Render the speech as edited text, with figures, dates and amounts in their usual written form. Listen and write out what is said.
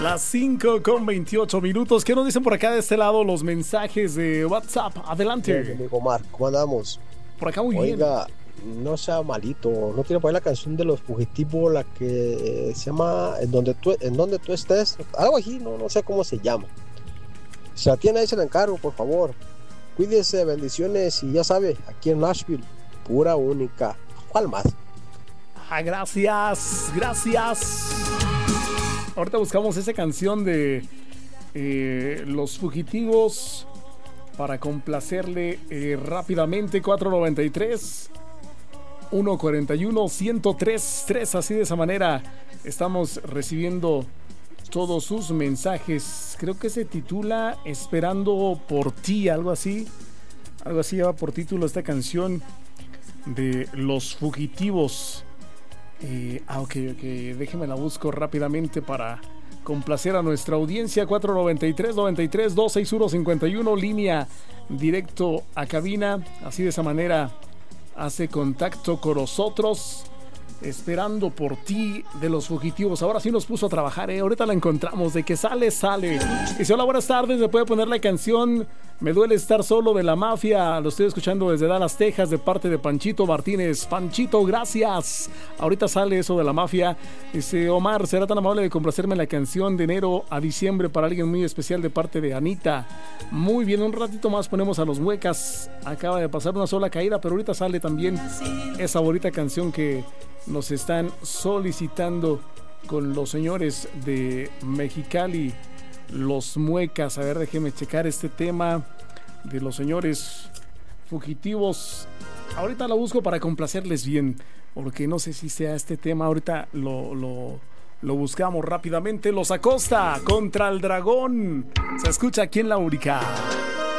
Las 5:28. ¿Qué nos dicen por acá de este lado los mensajes de WhatsApp? Adelante. Bien, amigo Omar, ¿cómo andamos? Por acá muy bien. Oiga, no sea malito, no quiere poner la canción de los fugitivos, la que se llama En donde tú estés, algo así, no sé cómo se llama. Si la tiene ahí se la encargo, por favor. Cuídese, bendiciones y ya sabe, aquí en Nashville, pura única. ¿Cuál más? Gracias. Ahorita buscamos esa canción de Los Fugitivos para complacerle rápidamente. 493 141 1033. Así de esa manera estamos recibiendo todos sus mensajes. Creo que se titula Esperando por ti, algo así lleva por título esta canción de Los Fugitivos. Ok, déjeme la busco rápidamente para complacer a nuestra audiencia. 493-93-261-51, línea directo a cabina. Así de esa manera hace contacto con nosotros. Esperando por ti, de Los Fugitivos. Ahora sí nos puso a trabajar, ahorita la encontramos. De que sale. Dice: hola, buenas tardes, me puede poner la canción Me duele estar solo, de La Mafia. Lo estoy escuchando desde Dallas, Texas, de parte de Panchito Martínez. Panchito, gracias. Ahorita sale eso de La Mafia. Dice: Omar, ¿será tan amable de complacerme la canción de enero a diciembre para alguien muy especial, de parte de Anita? Muy bien, un ratito más ponemos a Los Muecas. Acaba de pasar una sola caída, pero ahorita sale también esa bonita canción que nos están solicitando con los señores de Mexicali, Los Muecas. A ver, déjeme checar este tema de los señores Fugitivos. Ahorita lo busco para complacerles bien, porque no sé si sea este tema. Ahorita lo buscamos rápidamente. Los Acosta contra el Dragón. Se escucha aquí en La Única.